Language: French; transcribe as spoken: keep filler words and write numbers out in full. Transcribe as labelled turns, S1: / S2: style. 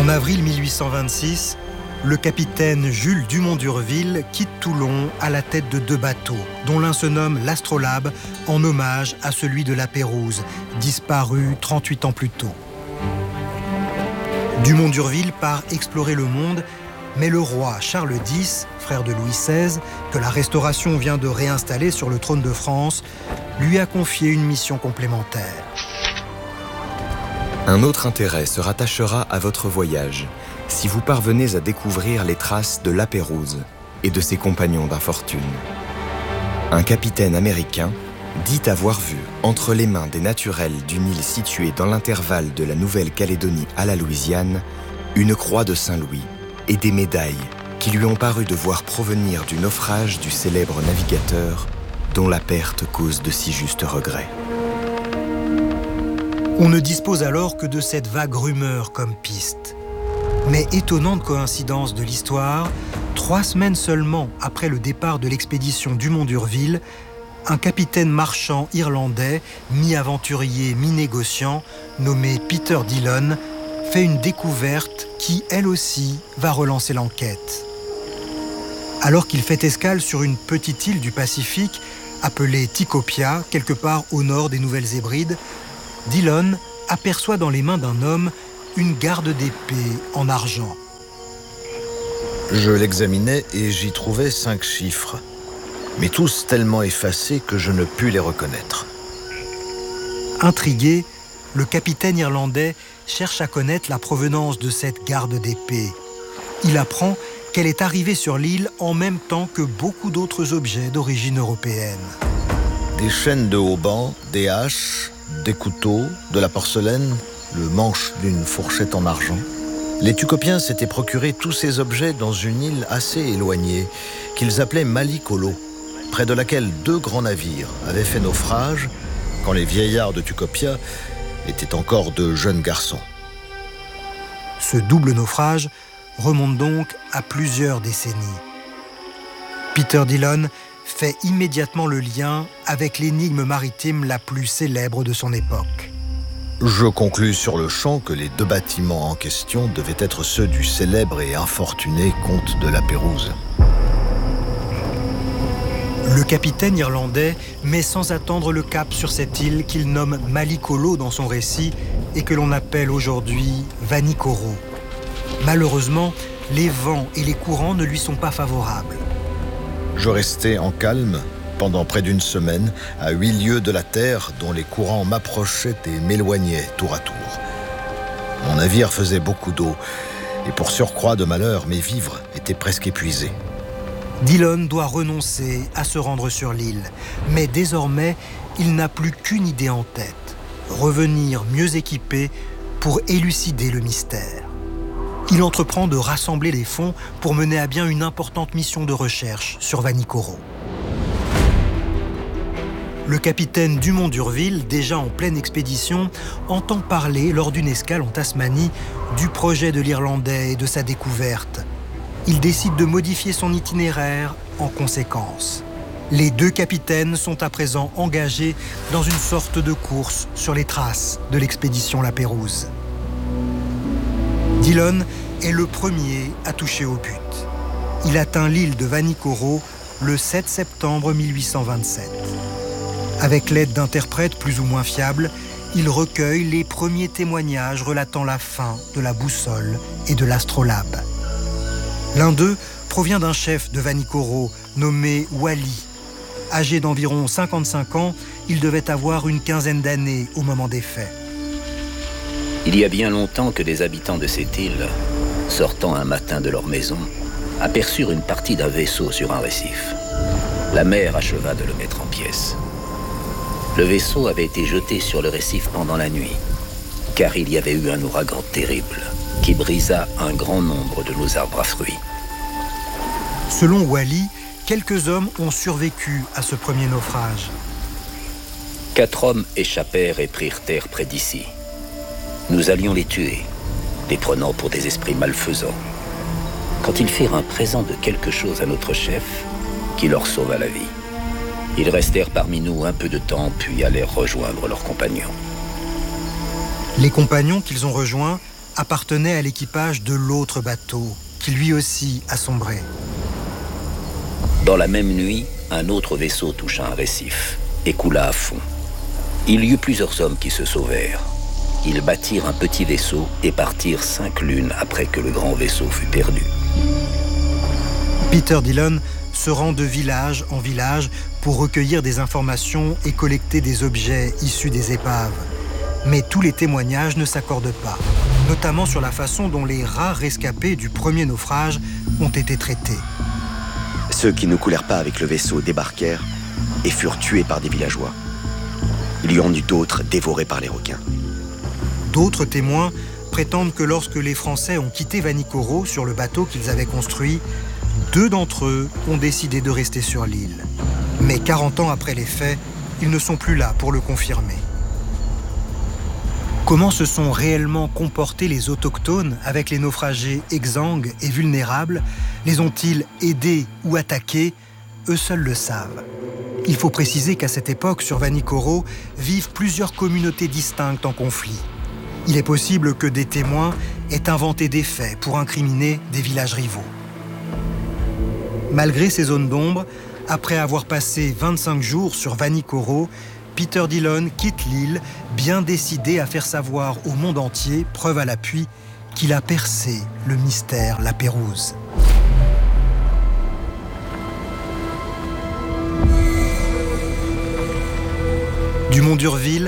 S1: En avril mille huit cent vingt-six, le capitaine Jules Dumont d'Urville quitte Toulon à la tête de deux bateaux, dont l'un se nomme l'Astrolabe, en hommage à celui de la Pérouse, disparu trente-huit ans plus tôt. Dumont d'Urville part explorer le monde, mais le roi Charles X, frère de Louis seize, que la Restauration vient de réinstaller sur le trône de France, lui a confié une mission complémentaire.
S2: Un autre intérêt se rattachera à votre voyage, si vous parvenez à découvrir les traces de la Pérouse et de ses compagnons d'infortune. Un capitaine américain dit avoir vu, entre les mains des naturels d'une île située dans l'intervalle de la Nouvelle-Calédonie à la Louisiane, une croix de Saint-Louis et des médailles qui lui ont paru devoir provenir du naufrage du célèbre navigateur dont la perte cause de si justes regrets.
S1: On ne dispose alors que de cette vague rumeur comme piste. Mais étonnante coïncidence de l'histoire, trois semaines seulement après le départ de l'expédition Dumont d'Urville, un capitaine marchand irlandais, mi-aventurier, mi-négociant, nommé Peter Dillon, fait une découverte qui, elle aussi, va relancer l'enquête. Alors qu'il fait escale sur une petite île du Pacifique, appelée Tikopia, quelque part au nord des Nouvelles-Hébrides, Dillon aperçoit dans les mains d'un homme une garde d'épée en argent.
S3: Je l'examinais et j'y trouvais cinq chiffres, mais tous tellement effacés que je ne pus les reconnaître.
S1: Intrigué, le capitaine irlandais cherche à connaître la provenance de cette garde d'épée. Il apprend qu'elle est arrivée sur l'île en même temps que beaucoup d'autres objets d'origine européenne.
S3: Des chaînes de haubans, des haches, des couteaux, de la porcelaine, le manche d'une fourchette en argent. Les Tucopiens s'étaient procuré tous ces objets dans une île assez éloignée, qu'ils appelaient Malikolo, près de laquelle deux grands navires avaient fait naufrage quand les vieillards de Tucopia étaient encore de jeunes garçons.
S1: Ce double naufrage remonte donc à plusieurs décennies. Peter Dillon fait immédiatement le lien avec l'énigme maritime la plus célèbre de son époque.
S3: Je conclus sur le champ que les deux bâtiments en question devaient être ceux du célèbre et infortuné comte de la Pérouse.
S1: Le capitaine irlandais met sans attendre le cap sur cette île qu'il nomme Malikolo dans son récit et que l'on appelle aujourd'hui Vanikoro. Malheureusement, les vents et les courants ne lui sont pas favorables.
S3: Je restai en calme pendant près d'une semaine, à huit lieues de la terre, dont les courants m'approchaient et m'éloignaient tour à tour. Mon navire faisait beaucoup d'eau, et pour surcroît de malheur, mes vivres étaient presque épuisés.
S1: Dillon doit renoncer à se rendre sur l'île, mais désormais, il n'a plus qu'une idée en tête, revenir mieux équipé pour élucider le mystère. Il entreprend de rassembler les fonds pour mener à bien une importante mission de recherche sur Vanikoro. Le capitaine Dumont d'Urville, déjà en pleine expédition, entend parler lors d'une escale en Tasmanie du projet de l'Irlandais et de sa découverte. Il décide de modifier son itinéraire en conséquence. Les deux capitaines sont à présent engagés dans une sorte de course sur les traces de l'expédition La Pérouse. Dillon est le premier à toucher au but. Il atteint l'île de Vanikoro le sept septembre mille huit cent vingt-sept. Avec l'aide d'interprètes plus ou moins fiables, il recueille les premiers témoignages relatant la fin de la boussole et de l'astrolabe. L'un d'eux provient d'un chef de Vanikoro nommé Wally. Âgé d'environ cinquante-cinq ans, il devait avoir une quinzaine d'années au moment des faits.
S4: Il y a bien longtemps que des habitants de cette île, sortant un matin de leur maison, aperçurent une partie d'un vaisseau sur un récif. La mer acheva de le mettre en pièces. Le vaisseau avait été jeté sur le récif pendant la nuit, car il y avait eu un ouragan terrible qui brisa un grand nombre de nos arbres à fruits.
S1: Selon Wally, quelques hommes ont survécu à ce premier naufrage.
S4: Quatre hommes échappèrent et prirent terre près d'ici. Nous allions les tuer, les prenant pour des esprits malfaisants, quand ils firent un présent de quelque chose à notre chef, qui leur sauva la vie. Ils restèrent parmi nous un peu de temps, puis allèrent rejoindre leurs compagnons.
S1: Les compagnons qu'ils ont rejoints appartenait à l'équipage de l'autre bateau, qui lui aussi a sombré.
S4: Dans la même nuit, un autre vaisseau toucha un récif et coula à fond. Il y eut plusieurs hommes qui se sauvèrent. Ils bâtirent un petit vaisseau et partirent cinq lunes après que le grand vaisseau fut perdu.
S1: Peter Dillon se rend de village en village pour recueillir des informations et collecter des objets issus des épaves. Mais tous les témoignages ne s'accordent pas, notamment sur la façon dont les rares rescapés du premier naufrage ont été traités.
S5: Ceux qui ne coulèrent pas avec le vaisseau débarquèrent et furent tués par des villageois. Il y en eut d'autres dévorés par les requins.
S1: D'autres témoins prétendent que lorsque les Français ont quitté Vanikoro sur le bateau qu'ils avaient construit, deux d'entre eux ont décidé de rester sur l'île. Mais quarante ans après les faits, ils ne sont plus là pour le confirmer. Comment se sont réellement comportés les autochtones avec les naufragés exsangues et vulnérables? Les ont-ils aidés ou attaqués? Eux seuls le savent. Il faut préciser qu'à cette époque, sur Vanikoro, vivent plusieurs communautés distinctes en conflit. Il est possible que des témoins aient inventé des faits pour incriminer des villages rivaux. Malgré ces zones d'ombre, après avoir passé vingt-cinq jours sur Vanikoro, Peter Dillon quitte l'île, bien décidé à faire savoir au monde entier, preuve à l'appui, qu'il a percé le mystère La Pérouse. Du Mont d'Urville